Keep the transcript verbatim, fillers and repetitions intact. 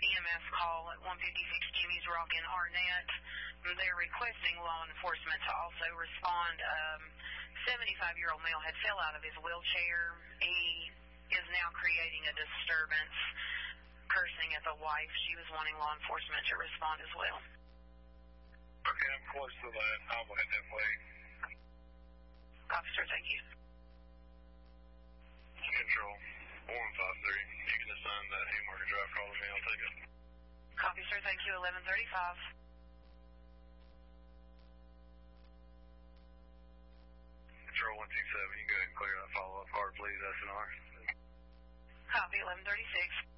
E M S call at one fifty-six Jimmy's Rock in Arnett. They're requesting law enforcement to also respond. Um, seventy-five-year-old male had fell out of his wheelchair. He is now creating a disturbance, cursing at the wife. She was wanting law enforcement to respond as well. Okay, I'm close to that. I'll head that way. Officer, thank you. Control, one five three. You can assign that Haymarket Drive call to me. I'll take it. Copy, sir. Thank you. eleven thirty-five. Control one two seven. You can go ahead and clear that follow-up card, please, S N R. Copy, eleven thirty-six.